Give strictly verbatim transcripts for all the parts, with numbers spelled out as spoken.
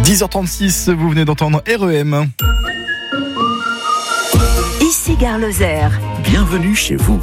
dix heures trente-six, vous venez d'entendre R E M. Ici Gare Lozère. Bienvenue chez vous.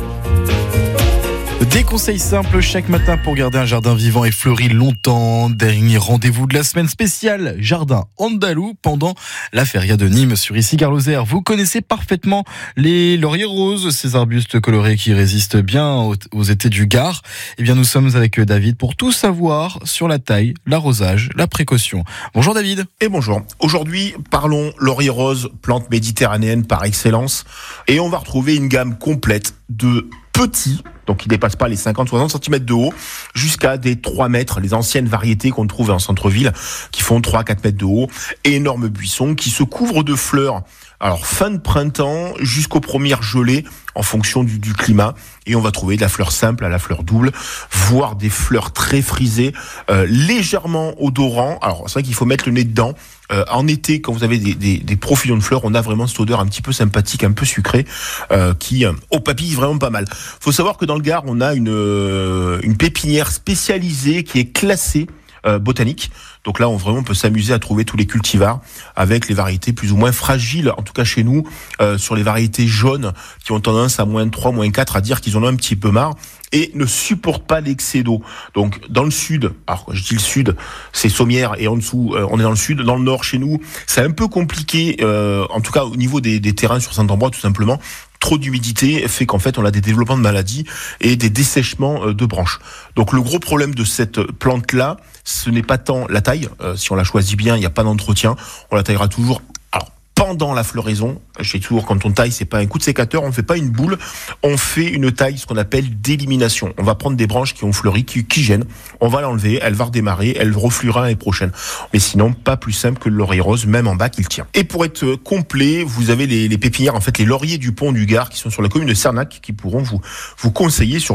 Des conseils simples chaque matin pour garder un jardin vivant et fleuri longtemps. Dernier rendez-vous de la semaine spéciale Jardin Andalou pendant la feria de Nîmes sur Ici Gare Lozère. Vous connaissez parfaitement les lauriers roses, ces arbustes colorés qui résistent bien aux, aux étés du Gard. Eh bien, nous sommes avec David pour tout savoir sur la taille, l'arrosage, la précaution. Bonjour David. Et bonjour. Aujourd'hui, parlons laurier rose, plante méditerranéenne par excellence. Et on va retrouver une gamme complète de petits, donc qui ne dépassent pas les cinquante à soixante centimètres de haut, jusqu'à des trois mètres, les anciennes variétés qu'on trouve en centre-ville, qui font trois à quatre mètres de haut, énormes buissons qui se couvrent de fleurs. Alors, fin de printemps jusqu'aux premières gelées, en fonction du, du climat, et on va trouver de la fleur simple à la fleur double, voire des fleurs très frisées, euh, légèrement odorants. Alors, c'est vrai qu'il faut mettre le nez dedans. Euh, en été, quand vous avez des, des, des profilons de fleurs, on a vraiment cette odeur un petit peu sympathique, un peu sucrée, euh, qui, euh, au papille, vraiment pas mal. Faut savoir que dans le Gard, on a une, euh, une pépinière spécialisée qui est classée euh, botanique. Donc là, on vraiment peut s'amuser à trouver tous les cultivars avec les variétés plus ou moins fragiles, en tout cas chez nous, euh, sur les variétés jaunes qui ont tendance à moins trois, moins quatre à dire qu'ils en ont un petit peu marre et ne supportent pas l'excès d'eau. Donc dans le sud, alors je dis le sud, c'est Sommières et en dessous, euh, on est dans le sud. Dans le nord, chez nous, c'est un peu compliqué, euh, en tout cas au niveau des, des terrains sur Saint-Ambrois, tout simplement. Trop d'humidité fait qu'en fait on a des développements de maladies et des dessèchements de branches. Donc le gros problème de cette plante-là, ce n'est pas tant la taille. Euh, si on la choisit bien, il n'y a pas d'entretien. On la taillera toujours. Alors pendant la floraison, je dis toujours quand on taille, c'est pas un coup de sécateur, on ne fait pas une boule, on fait une taille, ce qu'on appelle d'élimination. On va prendre des branches qui ont fleuri, qui, qui gênent, on va l'enlever, elle va redémarrer, elle refleurira l'année prochaine. Mais sinon, pas plus simple que le laurier rose, même en bas qu'il tient. Et pour être complet, vous avez les, les pépinières, en fait les lauriers du pont du Gard qui sont sur la commune de Cernac, qui pourront vous, vous conseiller sur